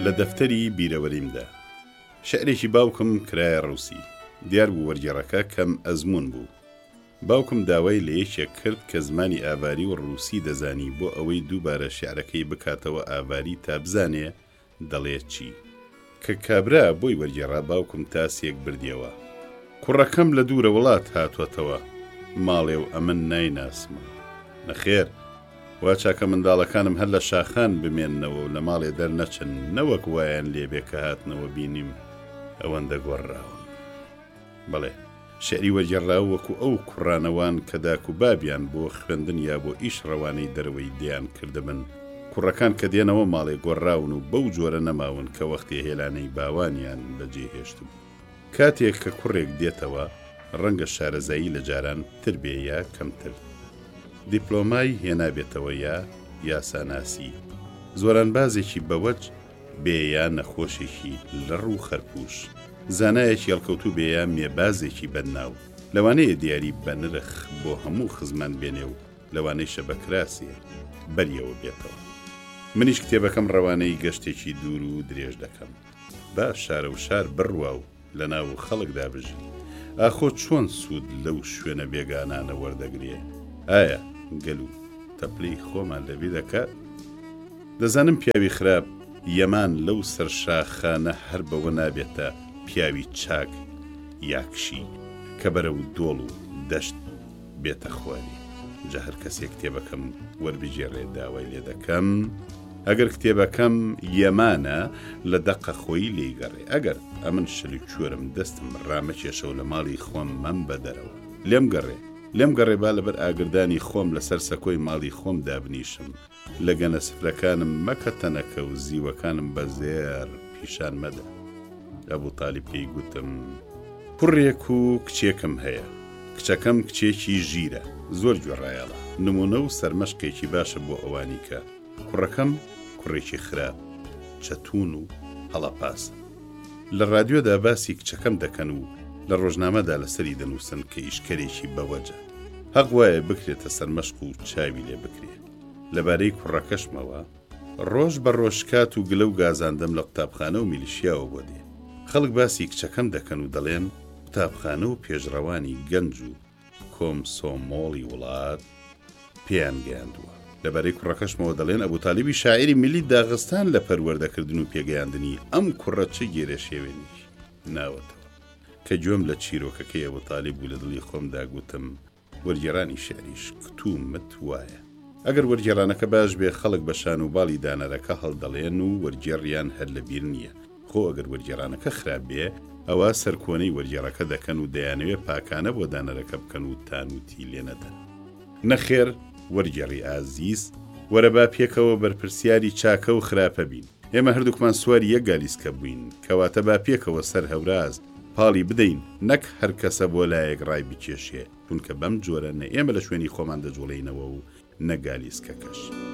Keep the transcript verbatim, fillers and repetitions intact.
لە دەفتەری بیرەوەریمدا شعرێکی باوکم کرایە ڕووسی دیار بوو وەرگێڕەکە کەم ئەزمون بوو. باوکم داوای لە یەکێک کرد کە زمانی ئاواری و ڕووسی دەزانی بۆ ئەوەی دووبارە شعرەکەی بکاتەوە ئاواری تا بزانێ دەڵێت چی. کە کابرا بۆی وەرگێڕا باوکم تاسێک بردیەوە. کوڕەکەم لە دوورە وڵات هاتووەتەوە ماڵێ و ئەمن نایناسمە. نەخێر وا چاکە منداڵەکانم هەر لە شاخان بمێننەوە و لە ماڵێ دەرنەچن نەوەک وایان لێبێ کە هاتنەوە بینیم ئەوەندە گۆڕراون. بەڵێ شعری وەرگێڕاو وەکو ئەو کوڕانەوان کە داک و بابیان بۆ خوێندن یا بۆ ئیش ڕەوانەی دەرەوەی دیان کردبن. کوڕەکان کە دێنەوە ماڵێ گۆڕراون و بەو جۆرە نەماون کە وەختی هێلانەی باوانیان بەجێ هێشتم. کاتێک کە کوڕێک دێتەوە ڕەنگە شارەزایی لە جاران تر بێ یا کەمتر. دیپلۆمای هێنابێتەوە یا یاساناسی. زۆران بازێکی بەوەج بێ یا نەخۆشێکی لە ڕوو خەرپوش. زانایەکی هەڵکەوتوو بێ یا مێبازێکی بەناو. لەوانەیە دیاری بە نرخ بۆ هەموو خزمان بێنێ و لەوانەی شەبەکراسیە بەریەوە بێتەوە. منیش کتێبەکەم ڕەوانەی گەشتێکی دوور و درێژ دەکەم. با شارە و شار بڕوا و لە ناو خەڵکدا بژی. ئاخۆ چۆن سوود لەو شوێنە بێگانانە وەردەگرێ؟ ئایا گەل و تەپلەی خۆمان لەبی دەکات؟ دەزانم پیاوی خراپ یەمان لەو سەرشاخانە هەر بەوە نابێتە پیاوی چاک یاکشی کە بەرەو دۆڵ و دەشت بێتە خواری. جا هەر کەسێک کتێبەکەم وەربژێڕێ داوای لێ دەکەم ئەگەر کتێبەکەم یەمانە لە دەقە خۆی لێیگەڕێ. ئەگەر ئەمن شل کوێرم دەستم ڕامەکێشە و لە ماڵی خۆم مەم بەدەرەوە لێم گەڕێ لێم گەڕێبا لەبەر ئاگردانی خۆم لەسەر سەکۆی ماڵی خۆم دابنیشم. لە گەنە سفرەکانم مەکە تەنەکە و زیوەکانم بە زێر پیشان مەدە. ئەبوو تالیب پێی گوتم کوڕێک و کچێکم هەیە. کچەکەم کچێکی ژیرە زۆر گوێڕایەڵە نمونە و سەرمەشقێکی باشە بۆ ئەوانی کە. کوڕەکەم کوڕێکی خراپ چەتون و هەڵەپاسە. لە رادیۆدا باسی کچەکەم دەکەن و لە ڕۆژنامەدا لەسەری دەنووسن کە ئیشکەرێکی بەوەجە. هەق وایە بکرێتە سەرمەشق و چاوی لێ بکرێت. لەبارەی کوڕەکەشمەوە ڕۆژ بە ڕۆژکات و گلە و گازاندەم لە قوتابخانە و میلیشیاوە بۆ دێ. خەڵک باسی کچەکەم دەکەن و دەڵێن قوتابخانە و پێشڕەوانی گەنج و کۆمسۆمۆڵی وڵات پێیان گەیاندووە. لەبارەی کوڕەکەشمەوە دەڵێن ئەبوو تالیبی شاعری میلی داغستان لە پەروەردەکردن و پێگەیاندنی ئەم کوڕە چ گێرە شێوێنی ناوەتەوە. کە گوێم لە چیرۆکەکەی ئەبوو تالیب بوو لە دڵی خۆمدا گوتم وەرگێڕانی شعریش کتومت وایە. ئەگەر وەرگێڕانەکە باش بێ خەڵک بە شان و باڵی دانەرەکە هەڵدەڵێن و وەرگێڕیان هەر لە بیر نییە. خۆ ئەگەر وەرگێڕانەکە خراپ بێ ئەوە سەرکۆنەی وەرگێڕەکە دەکەن و دەیانەوێ پاکانە بۆ دانەرەکە بکەن و تانوتی لێ نەدەن. نەخێر وەرگێڕی ئازیز وەرە با پێکەوە بەرپرسیاری چاکە و خراپە بین. ئێمە هەردووکمان سواری یەک گالیسکە بووین کەواتە با پێکەوە سەر هەوراز پاڵی بدەین نەک هەر کەسە بۆ لایەک ڕای بکێشێ چونکە بەم جۆرە نە ئێمە لە شوێنی خۆمان دەجوڵێینەوە و نەگالیسکەکەش.